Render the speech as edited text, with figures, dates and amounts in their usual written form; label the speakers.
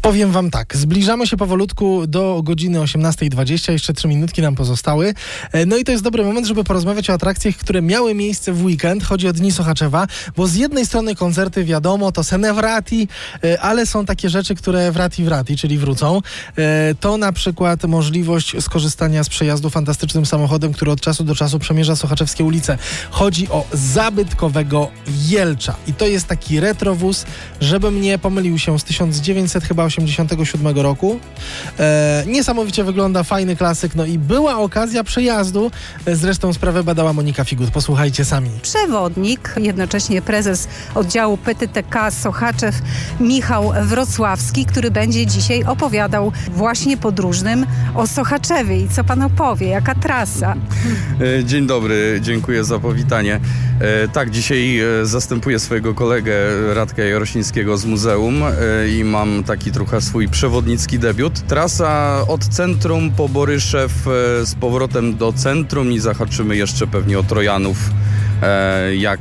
Speaker 1: Powiem wam tak, zbliżamy się powolutku do godziny 18:20, jeszcze 3 minutki nam pozostały. No i to jest dobry moment, żeby porozmawiać o atrakcjach, które miały miejsce w weekend. Chodzi o Dni Sochaczewa, bo z jednej strony koncerty, wiadomo, to se ne wrati, ale są takie rzeczy, które wrati, czyli wrócą. To na przykład możliwość skorzystania z przejazdu fantastycznym samochodem, który od czasu do czasu przemierza sochaczewskie ulice. Chodzi o zabytkowego Jelcza. I to jest taki retrowóz, żebym nie pomylił się, z 1987 roku. Niesamowicie wygląda, fajny klasyk, no i była okazja przejazdu. Zresztą sprawę badała Monika Figut. Posłuchajcie sami.
Speaker 2: Przewodnik, jednocześnie prezes oddziału PTTK Sochaczew Michał Wrocławski, który będzie dzisiaj opowiadał właśnie podróżnym o Sochaczewie. I co pan opowie? Jaka trasa?
Speaker 3: Dzień dobry, dziękuję za powitanie. Tak, dzisiaj zastępuję swojego kolegę Radka Jarosińskiego z muzeum i mam taki trochę swój przewodnicki debiut. Trasa od centrum po Boryszew z powrotem do centrum i zahaczymy jeszcze pewnie o Trojanów, jak